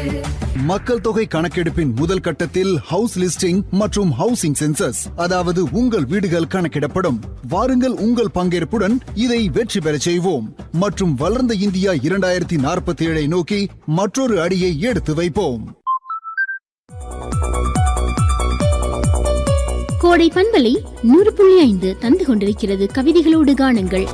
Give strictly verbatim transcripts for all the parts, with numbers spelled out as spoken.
மக்கள் தொகை கணக்கெடுப்பின் முதல் கட்டத்தில் ஹவுஸ் லிஸ்டிங் மற்றும் ஹவுசிங் சென்சஸ், அதாவது உங்கள் வீடுகள் கணக்கிடப்படும். வாருங்கள், உங்கள் பங்கேற்புடன் இதை வெற்றி பெற செய்வோம் மற்றும் வளர்ந்த இந்தியா இரண்டாயிரத்தி நாற்பத்தி ஏழை நோக்கி மற்றொரு அடியை எடுத்து வைப்போம். கோடை பண்பலை நூறு புள்ளி ஐந்து தந்து கொண்டிருக்கிறது கவிதைகளோடு காணுங்கள்.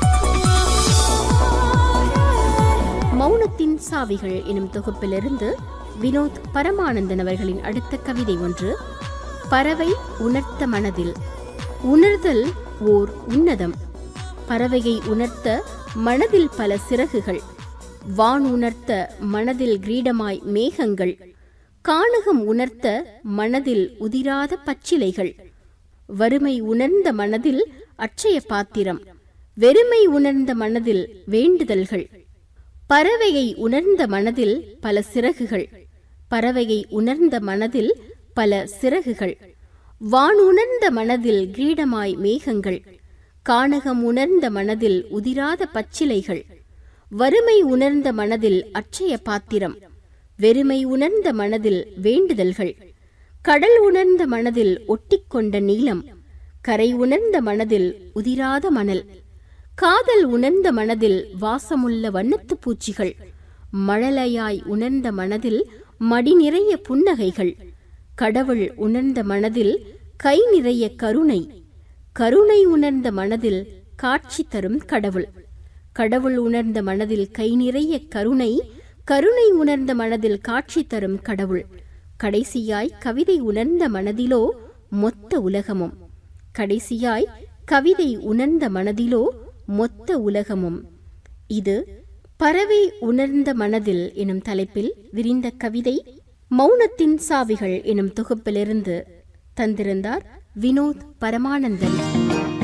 மௌனத்தின் சாவிகள் எனும் தொகுப்பிலிருந்து வினோத் பரமானந்தன் அவர்களின் அடுத்த கவிதை ஒன்று. பறவை உணர்த்த மனதில். உணர்தல் ஓர் உன்னதம். பறவையை உணர்த்த மனதில் பல சிறகுகள். வான் உணர்த்த மனதில் கிரீடமாய் மேகங்கள். கானகம் உணர்த்த மனதில் உதிராத பச்சிலைகள். வறுமை உணர்ந்த மனதில் அட்சய பாத்திரம். வெறுமை உணர்ந்த மனதில் வேண்டுதல்கள். பறவையை உணர்ந்த மனதில் பல சிறகுகள். பறவையை உணர்ந்த மனதில் பல சிறகுகள். வான் உணர்ந்த மனதில் கிரீடமாய் மேகங்கள். கானகம் உணர்ந்த மனதில் உதிராத பச்சிலைகள். வறுமை உணர்ந்த மனதில் அட்சய பாத்திரம். வெறுமை உணர்ந்த மனதில் வேண்டுதல்கள். கடல் உணர்ந்த மனதில் ஒட்டிக்கொண்ட நீளம். கரை உணர்ந்த மனதில் உதிராத மணல். காதல் உணர்ந்த மனதில் வாசமுள்ள வண்ணத்து பூச்சிகள். மழலையாய் உணர்ந்த மனதில் மடி நிறைய புன்னகைகள். கடவுள் உணர்ந்த மனதில் கை நிறைய கருணை. கருணை உணர்ந்த மனதில் காட்சி தரும் கடவுள். கடவுள் உணர்ந்த மனதில் கை நிறைய கருணை. கருணை உணர்ந்த மனதில் காட்சி தரும் கடவுள். கடைசியாய் கவிதை உணர்ந்த மனதிலோ மொத்த உலகமும். கடைசியாய் கவிதை உணர்ந்த மனதிலோ மொத்த உலகமும். இது பறவை உணர்ந்த மனதில் எனும் தலைப்பில் விரிந்த கவிதை. மௌனத்தின் சாவிகள் எனும் தொகுப்பிலிருந்து தந்திருந்தார் வினோத் பரமானந்தன்.